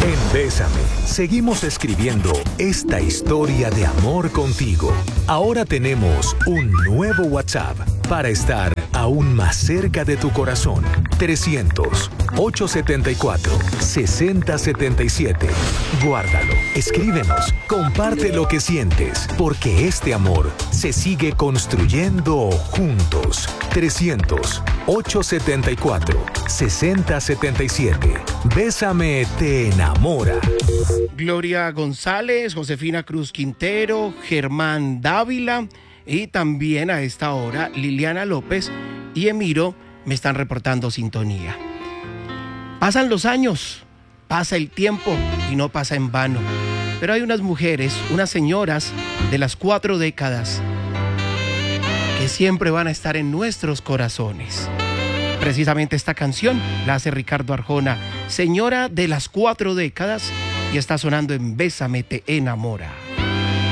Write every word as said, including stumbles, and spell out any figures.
En Bésame, seguimos escribiendo esta historia de amor contigo. Ahora tenemos un nuevo WhatsApp para estar aún más cerca de tu corazón. trescientos, ochocientos setenta y cuatro, sesenta setenta y siete. Guárdalo, escríbenos, comparte lo que sientes, porque este amor se sigue construyendo juntos. trescientos, ochocientos setenta y cuatro, sesenta setenta y siete. Bésame te enamora. Gloria González, Josefina Cruz Quintero, Germán Dávila y también a esta hora Liliana López y Emiro me están reportando sintonía. Pasan los años, pasa el tiempo y no pasa en vano. Pero hay unas mujeres, unas señoras de las cuatro décadas que siempre van a estar en nuestros corazones. Precisamente esta canción la hace Ricardo Arjona, Señora de las cuatro décadas, y está sonando en Bésame te enamora.